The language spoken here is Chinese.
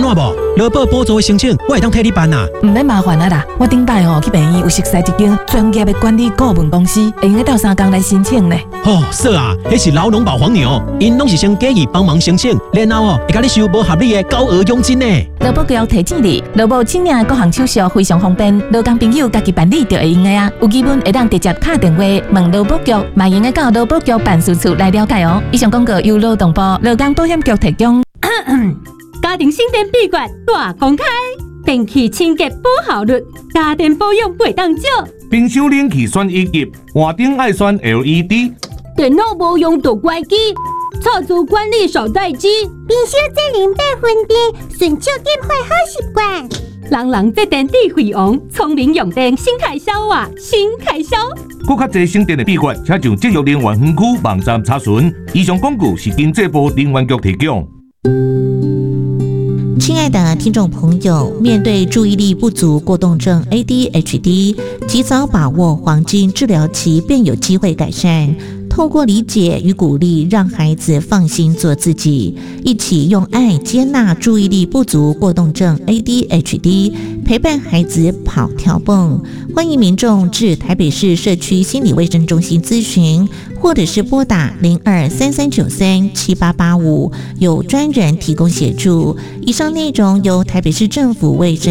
怎无？劳保补助的申请，我会当替你办啊。 唔免麻烦啊啦，我顶摆去病院有熟悉一间专业的管理顾问公司，会用到3天来申请呢。 说啊，迄是劳农保黄牛，因拢是先建议帮忙申请，然后会甲你收无合理的高额佣金呢。 劳保局提醒你，劳保请领的各项手续非常方便，劳工朋友家己办理就会用的啊。有疑问会当直接打电话问劳保局，嘛用的到劳保局办事处来了解哦。以上广告由劳动部劳工保险局提供。 家庭省电秘诀大公开，电器清洁保效率，家电保养袂当少。 冰箱冷气选1级，换顶爱选 LED。 电脑无用就关机，厕所管理手待机。 冰箱在0度分电，顺手电坏好习惯。 人在电力费用，聪明用电新开销啊，新开销。 更较侪省电的秘诀，请上节约能源分区网站查询。以上广告是经济部能源局提供。 亲爱的听众朋友，面对注意力不足过动症 ADHD， 及早把握黄金治疗期，便有机会改善。透过理解与鼓励，让孩子放心做自己，一起用爱接纳注意力不足过动症 ADHD， 陪伴孩子跑跳蹦。欢迎民众至台北市社区心理卫生中心咨询，或者是拨打0233937885，有专人提供协助。以上内容由台北市政府卫生